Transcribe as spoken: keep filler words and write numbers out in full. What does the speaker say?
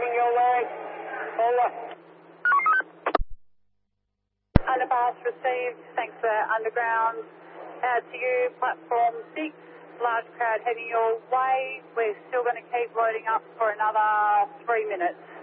heading your way. Over. Underpass received. Thanks for underground. Out to you, platform six. Large crowd heading your way. We're still going to keep loading up for another three minutes.